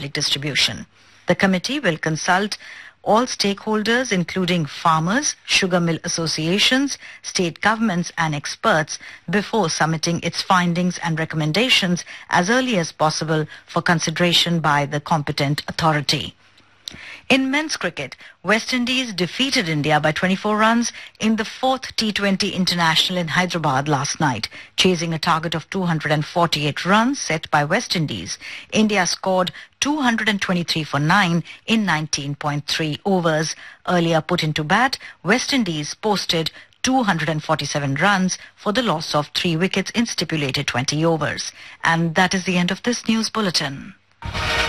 public distribution. The committee will consult all stakeholders, including farmers, sugar mill associations, state governments and experts, before submitting its findings and recommendations as early as possible for consideration by the competent authority. In men's cricket, West Indies defeated India by 24 runs in the 4th T20 International in Hyderabad last night. Chasing a target of 248 runs set by West Indies, India scored 223 for 9 in 19.3 overs. Earlier put into bat, West Indies posted 247 runs for the loss of 3 wickets in stipulated 20 overs. And that is the end of this news bulletin.